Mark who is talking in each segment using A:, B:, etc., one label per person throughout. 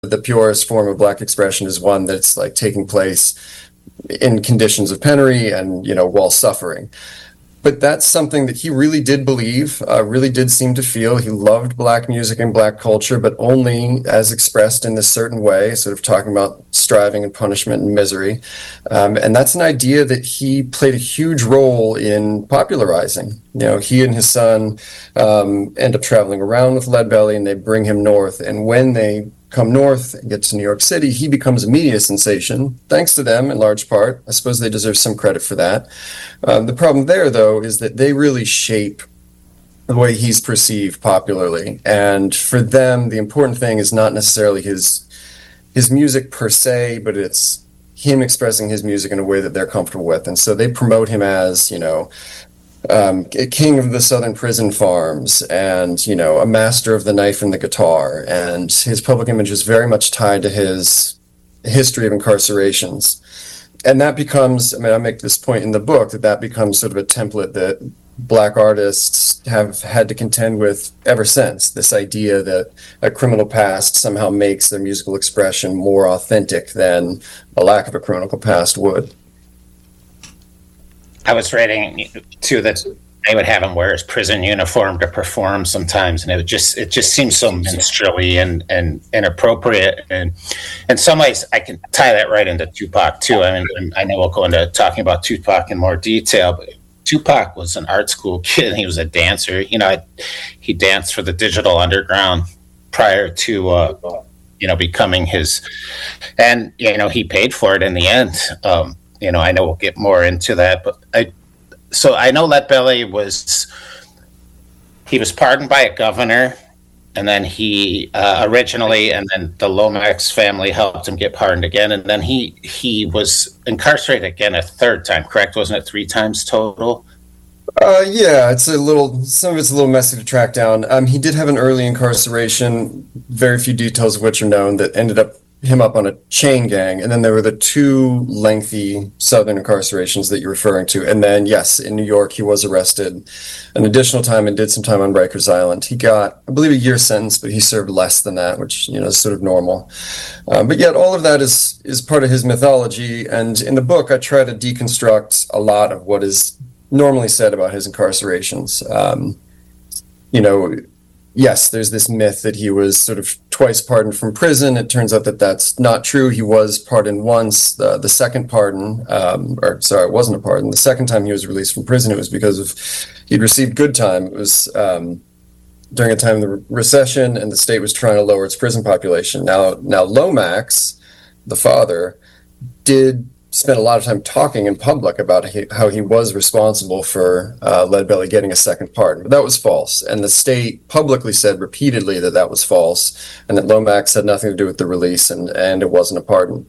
A: the purest form of Black expression is one that's like taking place in conditions of penury and, while suffering. But that's something that he really did believe, really did seem to feel. He loved Black music and Black culture, but only as expressed in this certain way, sort of talking about striving and punishment and misery. And that's an idea that he played a huge role in popularizing. He and his son end up traveling around with Leadbelly, and they bring him north. And when they come north and get to New York City, he becomes a media sensation, thanks to them in large part. I suppose they deserve some credit for that. The problem there, though, is that they really shape the way he's perceived popularly. And for them, the important thing is not necessarily his music per se, but it's him expressing his music in a way that they're comfortable with. And so they promote him as, king of the Southern prison farms and, a master of the knife and the guitar. And his public image is very much tied to his history of incarcerations. And that becomes, I make this point in the book, that becomes sort of a template that Black artists have had to contend with ever since. This idea that a criminal past somehow makes their musical expression more authentic than a lack of a criminal past would.
B: I was reading too that they would have him wear his prison uniform to perform sometimes, and it just seems so minstrelly and inappropriate. And in some ways, I can tie that right into Tupac too. I mean, I know we'll go into talking about Tupac in more detail, but Tupac was an art school kid, and he was a dancer. He danced for the Digital Underground prior to becoming his, and he paid for it in the end. I know we'll get more into that, but I know Leadbelly was pardoned by a governor, and then he originally, and then the Lomax family helped him get pardoned again, and then he was incarcerated again a third time, correct? Wasn't it 3 times total?
A: Yeah, some of it's a little messy to track down. He did have an early incarceration, very few details of which are known, that ended up him up on a chain gang, and then there were the 2 lengthy Southern incarcerations that you're referring to. And then, yes, in New York, he was arrested an additional time and did some time on Rikers Island. He got, I believe, a year sentence, but he served less than that, which, is sort of normal. But yet all of that is part of his mythology. And in the book, I try to deconstruct a lot of what is normally said about his incarcerations. Yes, there's this myth that he was sort of twice pardoned from prison. It turns out that that's not true. He was pardoned once. The second pardon, it wasn't a pardon. The second time he was released from prison, it was because he'd received good time. It was during a time of the recession, and the state was trying to lower its prison population. Now Lomax, the father, did spent a lot of time talking in public about how he was responsible for Leadbelly getting a second pardon. But that was false. And the state publicly said repeatedly that was false, and that Lomax had nothing to do with the release, and it wasn't a pardon.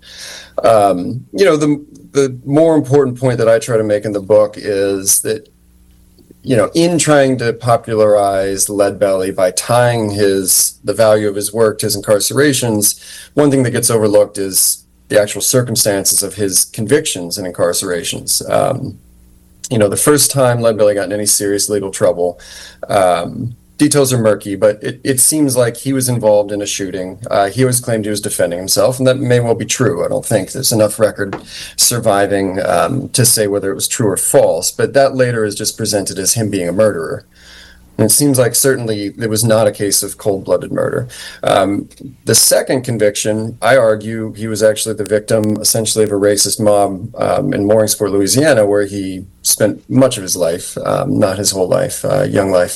A: The more important point that I try to make in the book is that, in trying to popularize Leadbelly by tying the value of his work to his incarcerations, one thing that gets overlooked is the actual circumstances of his convictions and incarcerations. The first time Leadbelly got in any serious legal trouble, details are murky, but it seems like he was involved in a shooting. He always claimed he was defending himself, and that may well be true. I don't think there's enough record surviving to say whether it was true or false, but that later is just presented as him being a murderer. And it seems like certainly it was not a case of cold-blooded murder. The second conviction, I argue, he was actually the victim, essentially, of a racist mob in Mooringsport, Louisiana, where he spent much of his life, not his whole life, young life.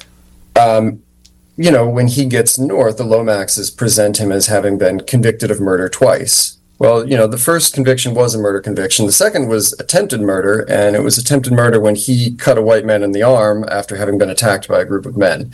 A: When he gets north, the Lomaxes present him as having been convicted of murder twice. Well, the first conviction was a murder conviction. The second was attempted murder, and it was attempted murder when he cut a white man in the arm after having been attacked by a group of men.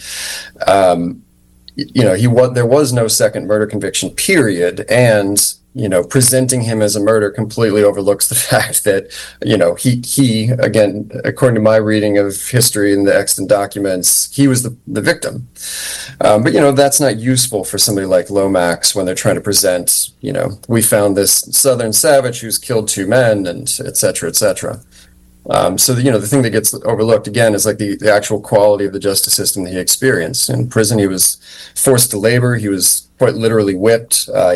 A: There was no second murder conviction, period, and presenting him as a murderer completely overlooks the fact that, he again, according to my reading of history and the extant documents, he was the victim. But that's not useful for somebody like Lomax when they're trying to present, we found this Southern savage who's killed 2 men, and et cetera, et cetera. So the thing that gets overlooked again is like the actual quality of the justice system that he experienced. In prison, he was forced to labor. He was quite literally whipped.